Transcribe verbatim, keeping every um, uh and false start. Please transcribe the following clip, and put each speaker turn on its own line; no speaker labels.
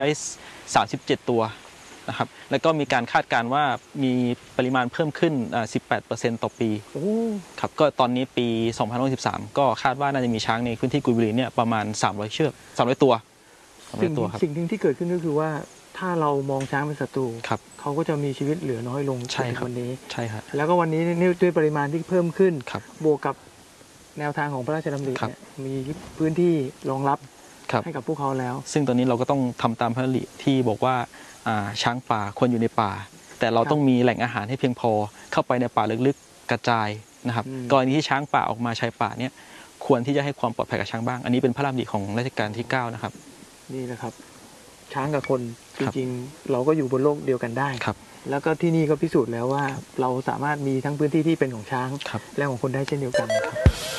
ได้สามสิบเจ็ดตัวนะครับแล้วก็มีการคาดการณ์ว่ามีปริมาณเพิ่มขึ้น สิบแปดเปอร์เซ็นต์ ต่อปีครับก็ตอนนี้ปีสองพันสิบสามก็คาดว่าน่าจะมีช้างในพื้นที่กุยบุรีเนี่ยประมาณสามร้อยเชือกสามร้อยตัว
สิ่งสิ่งที่เกิดขึ้นก็คือว่าถ้าเรามองช้างเป็นศัตรูเขาก็จะมีชีวิตเหลือน้อยลงในวันนี้
ใช่ครับ
แล้วก็วันนี้ด้วยปริมาณที่เพิ่มขึ้นบวกกับแนวทางของพระราชดำริมีพื้นที่รองรับให้กับพวกเขาแล้ว
ซึ่งตอนนี้เราก็ต้องทำตามพระราชดำริที่บอกว่าช้างป่าควรอยู่ในป่าแต่เราต้องมีแหล่งอาหารให้เพียงพอเข้าไปในป่าลึกๆกระจายนะครับกรณีที่ช้างป่าออกมาชายป่าเนี่ยควรที่จะให้ความปลอดภัยกับช้างบ้างอันนี้เป็นพระราชดำริของรัชกาลที่เก้านะครับ
นี่แหละครับช้างกับคนจริงๆเราก็อยู่บนโลกเดียวกันได้แล้วก็ที่นี่ก็พิสูจน์แล้วว่าเราสามารถมีทั้งพื้นที่ที่เป็นของช้างและของคนได้เช่นเดียวกัน